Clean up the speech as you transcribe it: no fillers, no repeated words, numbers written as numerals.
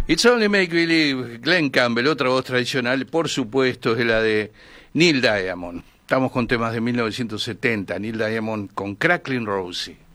It's Only Make Believe, Glenn Campbell, otra voz tradicional, por supuesto, es la de Neil Diamond. Estamos con temas de 1970, Neil Diamond con Cracklin' Rosie.